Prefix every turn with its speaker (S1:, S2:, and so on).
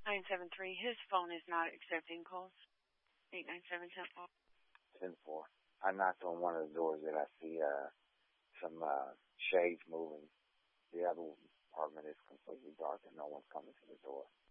S1: 973. His phone is not accepting calls. 897-10-4.
S2: 10-4. I knocked on one of the doors and I see some shades moving. The other apartment is completely dark and no one's coming to the door.